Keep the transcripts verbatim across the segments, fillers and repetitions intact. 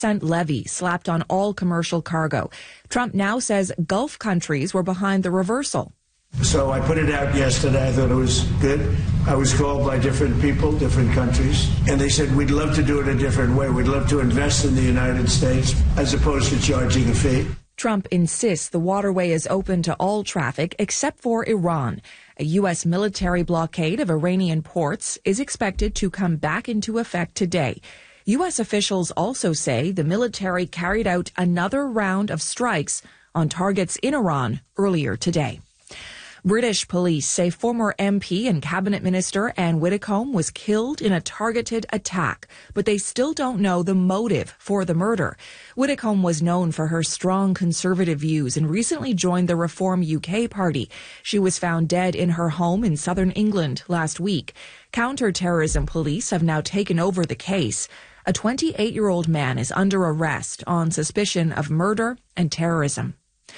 levy slapped on all commercial cargo. Trump now says Gulf countries were behind the reversal. So I put it out yesterday. I thought it was good. I was called by different people, different countries, and they said, we'd love to do it a different way. We'd love to invest in the United States as opposed to charging a fee. Trump insists the waterway is open to all traffic except for Iran. A U S military blockade of Iranian ports is expected to come back into effect today. U S officials also say the military carried out another round of strikes on targets in Iran earlier today. British police say former M P and cabinet minister Anne Widdecombe was killed in a targeted attack, but they still don't know the motive for the murder. Widdecombe was known for her strong conservative views and recently joined the Reform U K party. She was found dead in her home in southern England last week. Counter-terrorism police have now taken over the case. A twenty-eight-year-old man is under arrest on suspicion of murder and terrorism.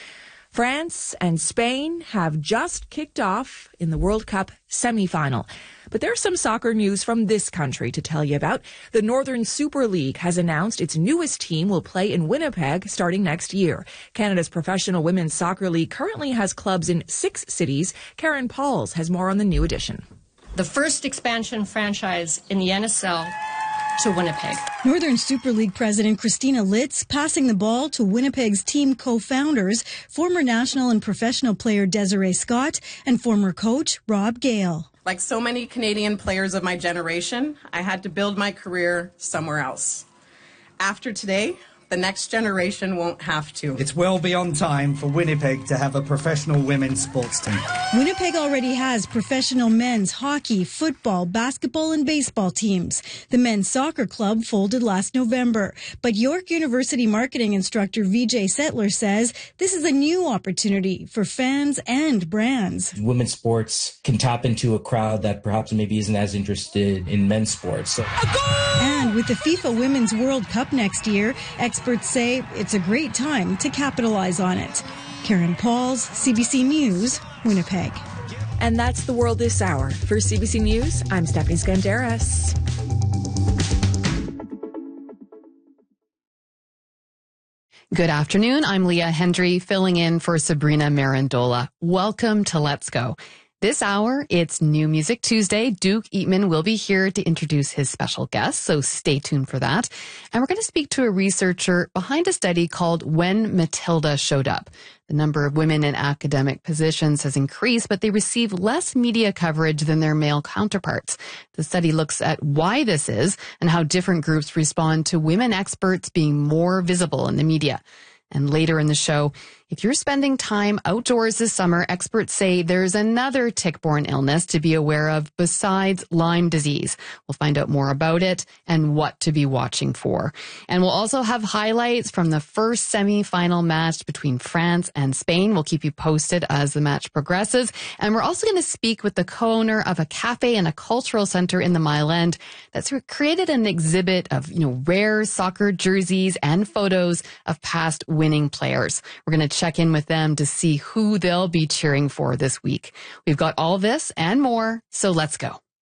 France and Spain have just kicked off in the World Cup semi-final. But there's some soccer news from this country to tell you about. The Northern Super League has announced its newest team will play in Winnipeg starting next year. Canada's professional women's soccer league currently has clubs in six cities. Karen Pauls has more on the new edition. The first expansion franchise in the N S L to Winnipeg. Northern Super League President Christina Litz passing the ball to Winnipeg's team co-founders, former national and professional player Desiree Scott and former coach Rob Gale. Like so many Canadian players of my generation, I had to build my career somewhere else. After today, the next generation won't have to. It's well beyond time for Winnipeg to have a professional women's sports team. Winnipeg already has professional men's hockey, football, basketball, and baseball teams. The men's soccer club folded last November. But York University marketing instructor Vijay Settler says this is a new opportunity for fans and brands. Women's sports can tap into a crowd that perhaps maybe isn't as interested in men's sports. So. And with the FIFA Women's World Cup next year, experts say it's a great time to capitalize on it. Karen Pauls, C B C News, Winnipeg. And that's the world this hour. For C B C News, I'm Stephanie Skandaris. Good afternoon. I'm Leah Hendry, filling in for Sabrina Marandola. Welcome to Let's Go. This hour, it's New Music Tuesday. Duke Eatman will be here to introduce his special guest, so stay tuned for that. And we're going to speak to a researcher behind a study called When Matilda Showed Up. The number of women in academic positions has increased, but they receive less media coverage than their male counterparts. The study looks at why this is and how different groups respond to women experts being more visible in the media. And later in the show, if you're spending time outdoors this summer, experts say there's another tick-borne illness to be aware of besides Lyme disease. We'll find out more about it and what to be watching for. And we'll also have highlights from the first semi-final match between France and Spain. We'll keep you posted as the match progresses. And we're also going to speak with the co-owner of a cafe and a cultural center in the Mile End that's created an exhibit of, you know, rare soccer jerseys and photos of past winning players. We're going to check in with them to see who they'll be cheering for this week. We've got all this and more, so let's go.